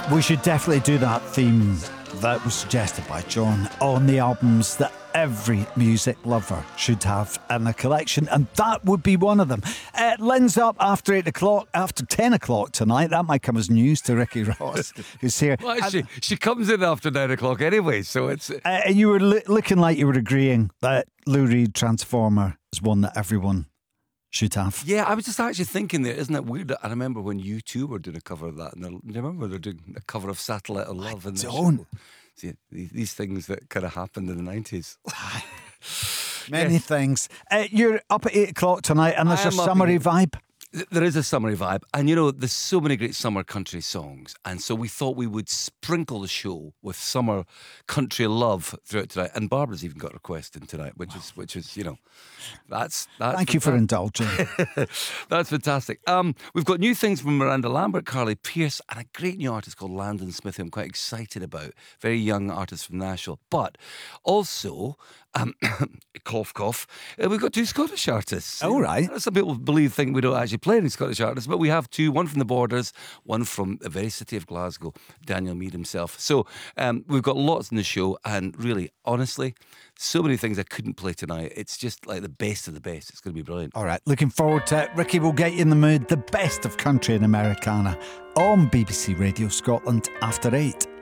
We should definitely do that theme that was suggested by John on the albums that every music lover should have in a collection, and that would be one of them. Lynn's up after 8 o'clock, after 10 o'clock tonight. That might come as news to Ricky Ross, who's here. Well, she comes in after 9 o'clock anyway, so it's... You were looking like you were agreeing that Lou Reed Transformer is one that everyone should have. Yeah, I was just actually thinking there, isn't it weird? I remember when U2 were doing a cover of that, and do you remember they're doing a cover of Satellite of Love? I don't. See, these things that kind of happened in the 90s. Many things. You're up at 8 o'clock tonight, and there's a summery vibe. There is a summery vibe, and you know, there's so many great summer country songs, and so we thought we would sprinkle the show with summer country love throughout tonight. And Barbara's even got a request in tonight, which is you know, that's Thank you for indulging. That's fantastic. We've got new things from Miranda Lambert, Carly Pearce, and a great new artist called Landon Smith, who I'm quite excited about. Very young artist from Nashville, but also. Cough, cough. We've got two Scottish artists. Oh, right. Some people think we don't actually play any Scottish artists, but we have two, one from the Borders, one from the very city of Glasgow, Daniel Mead himself. So we've got lots in the show, and really, honestly, so many things I couldn't play tonight. It's just like the best of the best. It's going to be brilliant. All right, looking forward to it. Ricky will get you in the mood. The best of country and Americana on BBC Radio Scotland after 8.